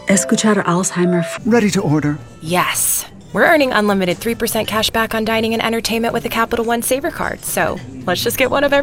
Escuchar Alzheimer. Ready to order. Yes. We're earning unlimited 3% cash back on dining and entertainment with a Capital One Saver card, so let's just get one of every